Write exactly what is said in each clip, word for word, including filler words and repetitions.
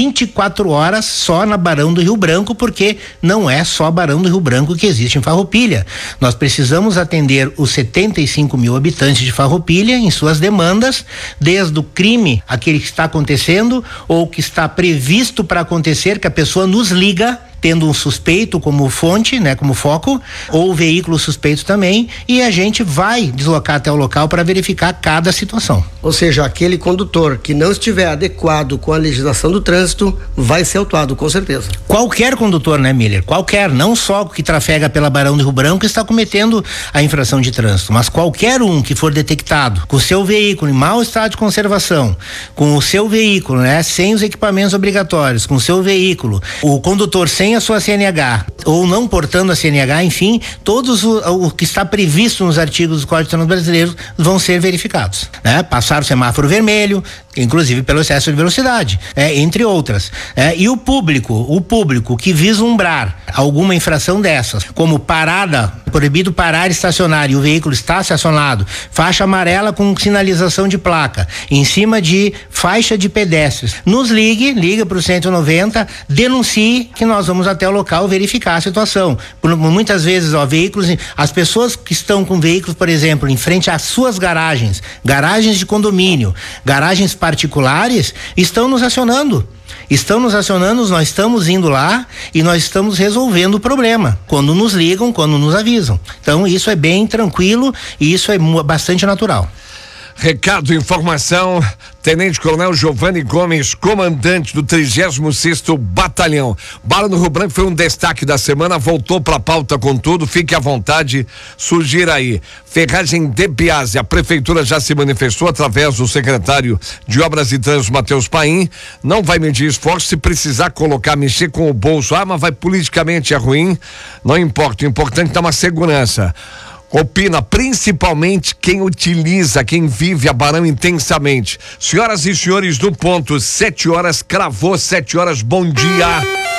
vinte e quatro horas só na Barão do Rio Branco, porque não é só Barão do Rio Branco que existe em Farroupilha. Nós precisamos atender os setenta e cinco mil habitantes de Farroupilha em suas demandas, desde o crime, aquele que está acontecendo ou que está previsto para acontecer, que a pessoa nos liga tendo um suspeito como fonte, né, como foco, ou veículo suspeito também, e a gente vai deslocar até o local para verificar cada situação. Ou seja, aquele condutor que não estiver adequado com a legislação do trânsito vai ser autuado, com certeza. Qualquer condutor, né, Miller? Qualquer, não só o que trafega pela Barão do Rio Branco está cometendo a infração de trânsito, mas qualquer um que for detectado com o seu veículo em mau estado de conservação, com o seu veículo, né, sem os equipamentos obrigatórios, com o seu veículo, o condutor sem a sua C N H ou não portando a C N H, enfim, todos o, o que está previsto nos artigos do Código de Trânsito Brasileiro vão ser verificados, né? Passar o semáforo vermelho, inclusive pelo excesso de velocidade, é, entre outras. É, e o público, o público que vislumbrar alguma infração dessas, como parada, proibido parar e estacionar e o veículo está estacionado, faixa amarela com sinalização de placa, em cima de faixa de pedestres, nos ligue, liga para o cento e noventa, denuncie que nós vamos até o local verificar a situação. Por, muitas vezes, ó, veículos, as pessoas que estão com veículos, por exemplo, em frente às suas garagens, garagens de condomínio, garagens particulares, estão nos acionando. Estão nos acionando, nós estamos indo lá e nós estamos resolvendo o problema. Quando nos ligam, quando nos avisam. Então, isso é bem tranquilo e isso é bastante natural. Recado, informação, Tenente Coronel Giovanni Gomes, comandante do trigésimo sexto Batalhão. Barão do Rio Branco foi um destaque da semana, voltou pra pauta com tudo, fique à vontade, sugira aí. Ferragem de Biase, a prefeitura já se manifestou através do secretário de Obras e Trânsito, Matheus Paim, não vai medir esforço, se precisar colocar, mexer com o bolso, ah, mas vai politicamente é ruim, não importa, o importante é dar uma segurança. Opina principalmente quem utiliza, quem vive a Barão intensamente. Senhoras e senhores do ponto, sete horas, cravou sete horas, bom dia.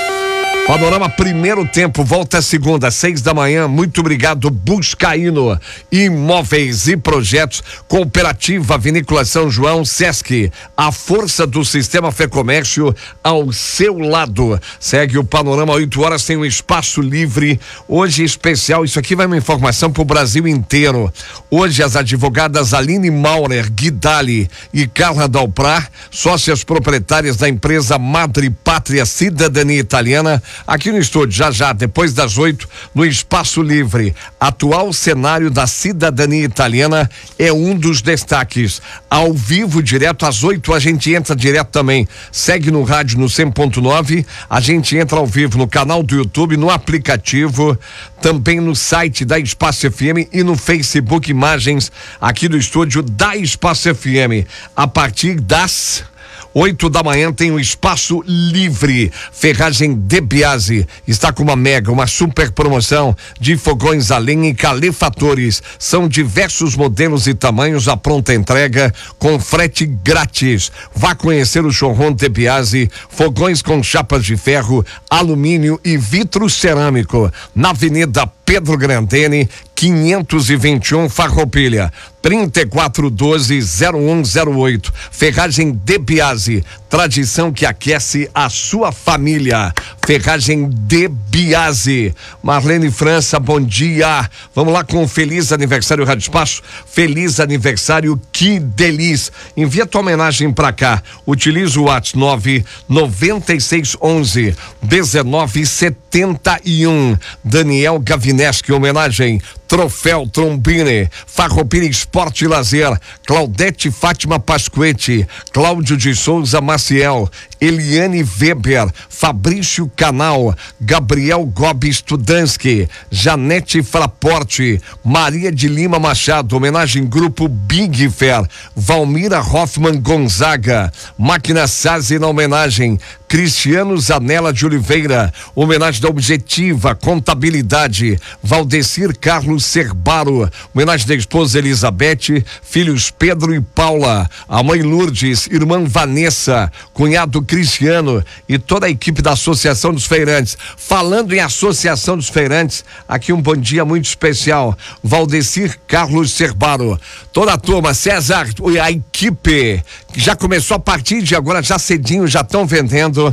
Panorama primeiro tempo, volta segunda, seis da manhã. Muito obrigado, Buscaíno Imóveis e Projetos, Cooperativa Vinícola São João, Sesc, a força do sistema Fê Comércio ao seu lado. Segue o Panorama, oito horas, tem um espaço livre. Hoje especial, isso aqui vai uma informação pro Brasil inteiro. Hoje as advogadas Aline Maurer, Guidali e Carla Dalprar, sócias proprietárias da empresa Madre Pátria Cidadania Italiana, aqui no estúdio, já já, depois das oito, no Espaço Livre. Atual cenário da cidadania italiana é um dos destaques. Ao vivo, direto, às oito, a gente entra direto também. Segue no rádio no cem ponto nove, a gente entra ao vivo no canal do YouTube, no aplicativo, também no site da Espaço F M e no Facebook, imagens aqui do estúdio da Espaço F M. A partir das oito da manhã tem um espaço livre. Ferragem de Biase está com uma mega, uma super promoção de fogões a lenha e calefatores. São diversos modelos e tamanhos à pronta entrega com frete grátis. Vá conhecer o showroom de Biase, fogões com chapas de ferro, alumínio e vidro cerâmico, na Avenida Pedro Grandene, quinhentos e vinte e um, Farroupilha, trinta e quatro doze, zero um zero oito. Ferragem de Biase, tradição que aquece a sua família. Ferragem de Biase. Marlene França, bom dia. Vamos lá com um feliz aniversário, Rádio Espaço. Feliz aniversário, que delícia. Envia tua homenagem pra cá. Utiliza o WhatsApp nove nove seis onze dezenove setenta e um. Daniel Gavineschi, homenagem. Troféu Trombini, Farroupilha Esporte e Lazer, Claudete Fátima Pasquete, Cláudio de Souza Maciel, Eliane Weber, Fabrício Canal, Gabriel Gobi Studansky, Janete Fraporte, Maria de Lima Machado, homenagem Grupo Big Fair, Valmira Hoffman Gonzaga, Máquina Sazi na homenagem, Cristiano Zanella de Oliveira, homenagem da Objetiva Contabilidade, Valdecir Carlos Cerbaro, homenagem da esposa Elizabeth, filhos Pedro e Paula, a mãe Lourdes, irmã Vanessa, cunhado Cristiano e toda a equipe da Associação dos Feirantes. Falando em Associação dos Feirantes, aqui um bom dia muito especial, Valdecir Carlos Cerbaro, toda a turma, César, a equipe já começou a partir de agora, já cedinho, já estão vendendo